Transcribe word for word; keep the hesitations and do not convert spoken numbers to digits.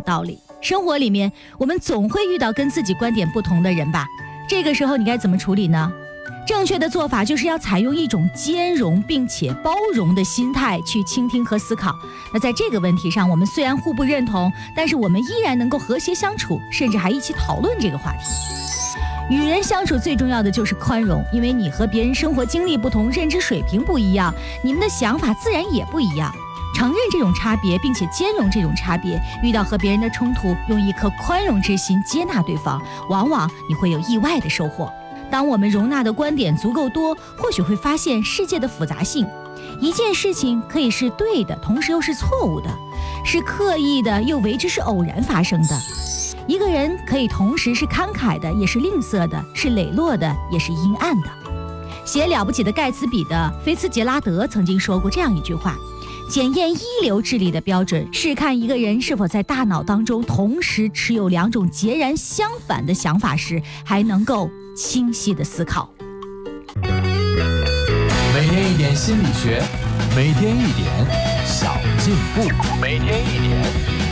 道理。生活里面，我们总会遇到跟自己观点不同的人吧？这个时候你该怎么处理呢？正确的做法就是要采用一种兼容并且包容的心态去倾听和思考。那在这个问题上，我们虽然互不认同，但是我们依然能够和谐相处，甚至还一起讨论这个话题。与人相处最重要的就是宽容，因为你和别人生活经历不同，认知水平不一样，你们的想法自然也不一样。承认这种差别，并且兼容这种差别，遇到和别人的冲突，用一颗宽容之心接纳对方，往往你会有意外的收获。当我们容纳的观点足够多，或许会发现世界的复杂性。一件事情可以是对的，同时又是错误的，是刻意的，又为之是偶然发生的。一个人可以同时是慷慨的，也是吝啬的，是磊落的，也是阴暗的。写了不起的盖茨比的菲茨杰拉德曾经说过这样一句话：检验一流智力的标准是看一个人是否在大脑当中同时持有两种截然相反的想法时，还能够清晰的思考。 每天一点心理学，每天一点小进步，每天一点